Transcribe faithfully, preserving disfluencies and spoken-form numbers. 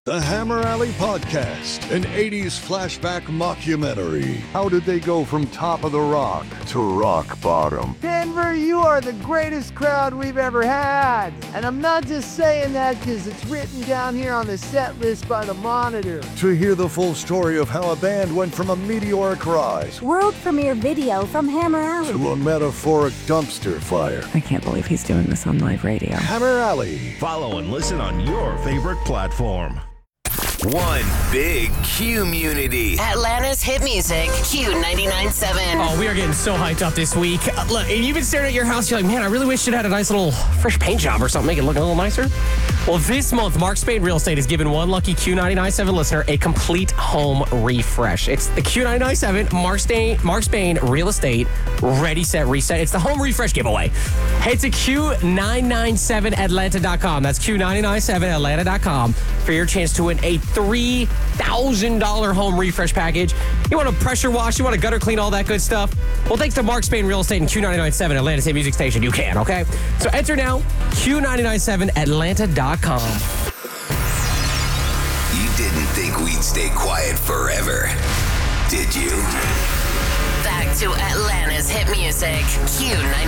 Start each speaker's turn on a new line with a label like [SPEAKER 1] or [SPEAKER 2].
[SPEAKER 1] The Hammer Alley Podcast, an eighties flashback mockumentary. How did they go from top of the rock to rock bottom?
[SPEAKER 2] Denver, you are the greatest crowd we've ever had. And I'm not just saying that because it's written down here on the set list by the Monitor.
[SPEAKER 1] To hear the full story of how a band went from a meteoric rise
[SPEAKER 3] World premiere video from Hammer Alley
[SPEAKER 1] to a metaphoric dumpster fire.
[SPEAKER 4] I can't believe he's doing this on live radio.
[SPEAKER 1] Hammer Alley.
[SPEAKER 5] Follow and listen on your favorite platform.
[SPEAKER 6] One big Q-munity.
[SPEAKER 7] Atlanta's hit music, Q ninety-nine point seven.
[SPEAKER 8] Oh, we are getting so hyped up this week. Uh, look, and you've been staring at your house, you're like, man, I really wish it had a nice little fresh paint job or something, make it look a little nicer. Well, this month, Mark Spain Real Estate has given one lucky Q ninety-nine point seven listener a complete home refresh. It's the Q ninety-nine point seven Mark Spain, Mark Spain Real Estate Ready, Set, Reset. It's the home refresh giveaway. Head to Q nine nine seven Atlanta dot com. That's Q nine nine seven Atlanta dot com for your chance to win a three thousand dollars home refresh package. You want to pressure wash, you want to gutter clean, all that good stuff? Well, thanks to Mark Spain Real Estate and Q ninety-nine point seven Atlanta's hit music station, you can, okay? So enter now, Q nine nine seven Atlanta dot com.
[SPEAKER 6] You didn't think we'd stay quiet forever, did you?
[SPEAKER 7] Back to Atlanta's hit music, Q ninety-nine.